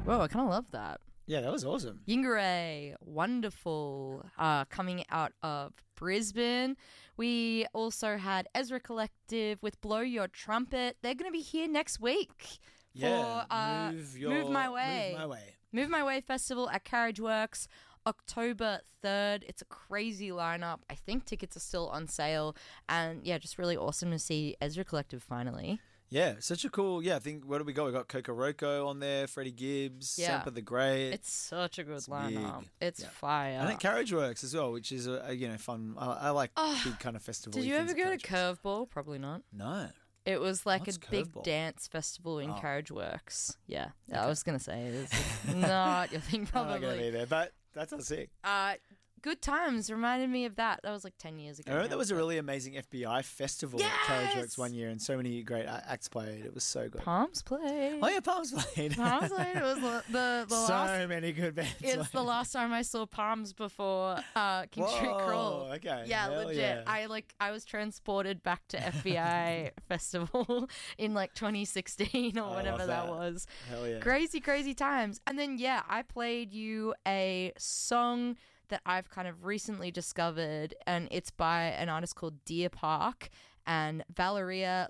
Whoa, I kind of love that. Yeah, that was awesome. Yingere, wonderful, coming out of Brisbane. We also had Ezra Collective with Blow Your Trumpet. They're going to be here next week for Move My Way. Move My Way Festival at Carriage Works, October 3rd. It's a crazy lineup. I think tickets are still on sale. And yeah, just really awesome to see Ezra Collective finally. Yeah, such a cool, I think, what do we got? We got Kokoroko on there, Freddie Gibbs, Sampa the Great. It's such a good lineup. It's fire. And at Carriage Works as well, which is, fun. I like big kind of festival. Did you ever go to Curveball? Probably not. No. It was like What's a big Curveball? dance festival in Carriage Works. Yeah, Okay. I was going to say it's not your thing I'm not going to probably. be there, but that's all sick. Good times reminded me of that. That was like 10 years ago. I remember now, there was a but- really amazing FBI festival at Carriage Works one year, and so many great acts played. It was so good. Palms played. Oh yeah, Palms played. Palms played. It was the so last. many good bands. It's played. the last time I saw Palms before King Street Whoa, Crawl. okay. Yeah, Hell legit. yeah. I was transported back to FBI festival in like 2016 or whatever love that that. was. Hell yeah. Crazy times. And then I played you a song that I've kind of recently discovered, and it's by an artist called Deer Park and Valeria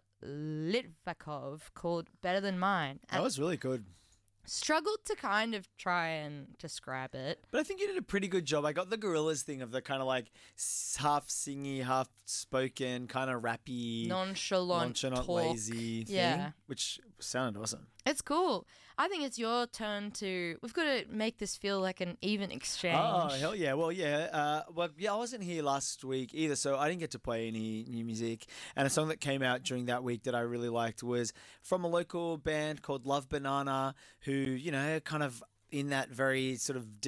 Litvakov, called Better Than Mine. That was really good. Struggled to kind of try and describe it. But I think you did a pretty good job. I got the Gorillaz thing of the kind of like half singy, half spoken, kind of rappy, Nonchalant talk. lazy thing, Yeah. which sounded awesome. It's cool. I think it's your turn to... We've got to make this feel like an even exchange. Oh, hell yeah. Well, yeah. I wasn't here last week either, so I didn't get to play any new music. And a song that came out during that week that I really liked was from a local band called Love Banana, who, kind of in that very sort of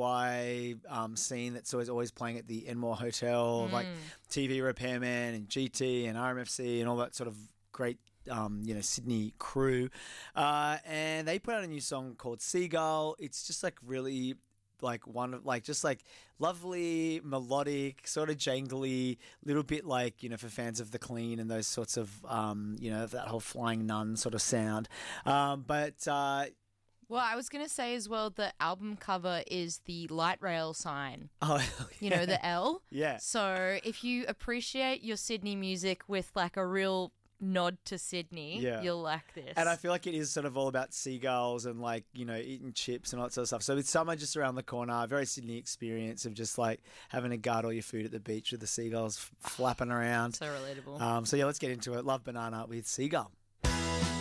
DIY scene that's always playing at the Enmore Hotel, like TV Repairman and GT and RMFC and all that sort of great Sydney crew, and they put out a new song called Seagull. It's just like really just lovely, melodic, sort of jangly, little bit like, for fans of The Clean and those sorts of, that whole Flying Nun sort of sound. Well, I was going to say as well, the album cover is the light rail sign. Oh, yeah. The L. Yeah. So if you appreciate your Sydney music with like a real nod to Sydney, you'll like this. And I feel like it is sort of all about seagulls and like, eating chips and all that sort of stuff. So it's summer just around the corner, a very Sydney experience of just like having to guard all your food at the beach with the seagulls flapping around. So relatable. So let's get into it. Love Banana with Seagull.